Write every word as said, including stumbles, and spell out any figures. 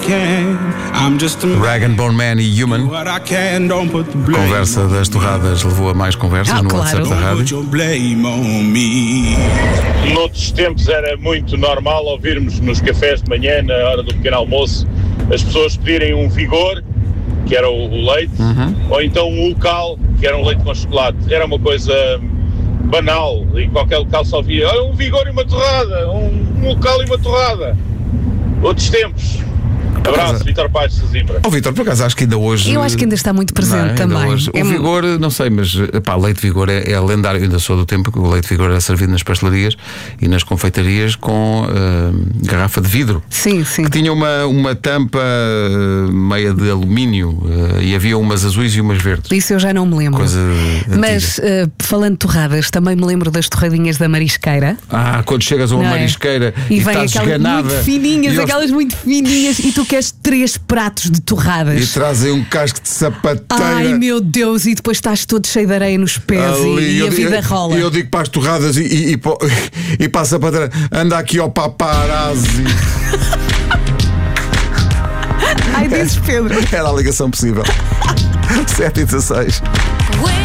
Rag and Bone Man e Human. Conversa das torradas levou a mais conversas Ah, no claro. WhatsApp da rádio. Noutros tempos era muito normal ouvirmos nos cafés de manhã, na hora do pequeno almoço, as pessoas pedirem um Vigor, que era o, o leite, Uhum. ou então um local, que era um leite com chocolate. Era uma coisa banal, e qualquer local só via "Ah, um Vigor e uma torrada, um, um local e uma torrada". Outros tempos. Abraço, Vítor Paz de Sesimbra. Ó Vítor, por acaso acho que ainda hoje. Eu acho que ainda está muito presente Não é? Ainda também. hoje. É O mu- Vigor, não sei, mas pá, leite Vigor é, é lendário. Eu ainda sou do tempo que o leite Vigor era servido nas pastelarias e nas confeitarias com ah, garrafa de vidro. Sim, sim. Que tinha uma, uma tampa ah, meia de alumínio ah, e havia umas azuis e umas verdes. Isso eu já não me lembro. Coisa antiga. Mas, eh, falando de torradas, também me lembro das torradinhas da marisqueira. Ah, quando chegas a uma Não é? marisqueira E, e, vem estás aquelas esganada muito fininhas, e eles- aquelas muito fininhas, e tu queres três pratos de torradas. e trazem um casco de sapateira. Ai meu Deus, e depois estás todo cheio de areia nos pés Ali, e, e eu a digo- vida rola. E eu digo para as torradas e, e, e, pô- e passa para trás, anda aqui ao paparazzi. Ai, dizes Pedro. Era a ligação possível. sete e dezasseis. When